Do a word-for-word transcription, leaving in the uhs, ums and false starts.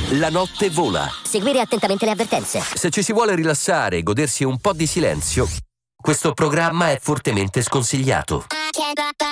La notte vola. Seguire attentamente le avvertenze. Se ci si vuole rilassare e godersi un po' di silenzio, questo programma è fortemente sconsigliato.